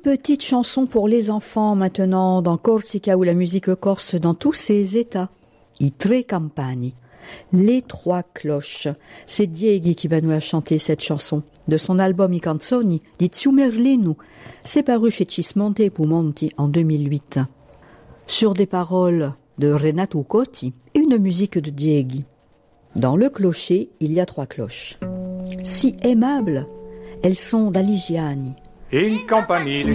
petite chanson pour les enfants maintenant, dans Corsica, où la musique corse dans tous ses états. I tre campani, les trois cloches. C'est Dieghi qui va nous la chanter, cette chanson, de son album I canzoni di Zio Merlinu. C'est paru chez Cismonte Pumonti en 2008. Sur des paroles de Renato Cotti et une musique de Dieghi. Dans le clocher, il y a trois cloches. Si aimables, elles sont d'Aligiani. In compagnie